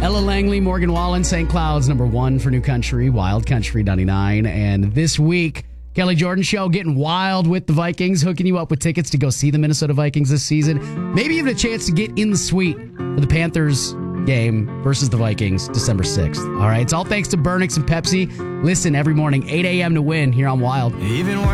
Ella Langley, Morgan Wallen, St. Cloud's #1 for New Country, Wild Country 99. And this week, Kelly Jordan Show getting wild with the Vikings, hooking you up with tickets to go see the Minnesota Vikings this season. Maybe even a chance to get in the suite for the Panthers game versus the Vikings December 6th. All right, it's all thanks to Burnix and Pepsi. Listen every morning, 8 a.m. to win here on Wild.